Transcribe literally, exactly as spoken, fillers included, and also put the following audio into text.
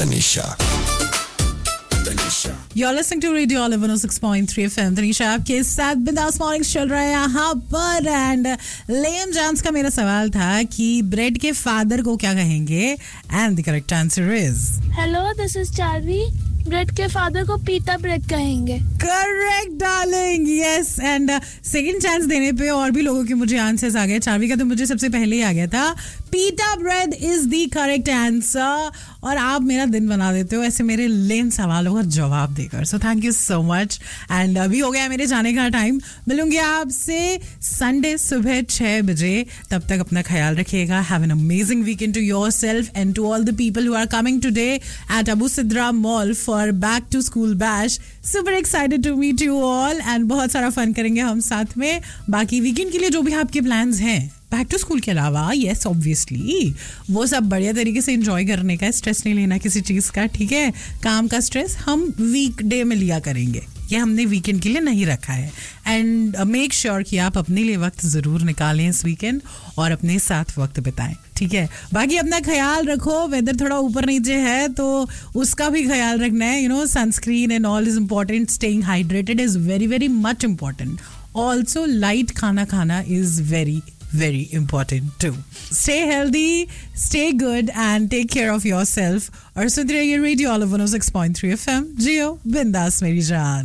Tanisha. You're listening to Radio Olive one oh six point three F M. Tanisha आपके साथ बिंदास morning चल रहा है यहाँ पर. एंड लेम जॉन्स का मेरा सवाल था कि ब्रेड के फादर को क्या कहेंगे, and the correct answer is hello, this is Charvi. Bread के फादर को पीता ब्रेड कहेंगे. Correct darling, yes. And second chance देने पे और भी लोगों के मुझे आंसर्स आ गए. चार्वी का तो मुझे सबसे पहले ही आ गया था. पीटा bread is the correct answer. और आप मेरा दिन बना देते हो ऐसे मेरे लेम सवालों का जवाब देकर. So thank you so much. And अभी हो गया मेरे जाने का टाइम. मिलूंगी आपसे संडे सुबह छह बजे. तब तक अपना ख्याल रखिएगा. Have an amazing weekend to yourself and to all the people who are coming today at Abu Sidra mall for back to school bash. Super excited to meet you all and बहुत सारा फन करेंगे हम साथ में. बाकी वीकेंड के लिए जो भी आपके प्लान्स हैं बैक टू स्कूल के अलावा, यस ऑब्वियसली वो सब बढ़िया तरीके से एंजॉय करने का, स्ट्रेस नहीं लेना किसी चीज़ का, ठीक है. काम का स्ट्रेस हम वीकडे में लिया करेंगे, ये हमने वीकेंड के लिए नहीं रखा है. एंड मेक श्योर कि आप अपने लिए वक्त ज़रूर निकालें इस वीकेंड और अपने साथ वक्त बिताएं, ठीक है. बाकी अपना ख्याल रखो. वेदर थोड़ा ऊपर नीचे है तो उसका भी ख्याल रखना है. You know sunscreen and all is important. Staying hydrated is very very much important. Also light खाना खाना is very very important too. Stay healthy, stay good and take care of yourself. और सुन रहिए radio olive one oh six point three F M. जियो बिंदास मेरी जान.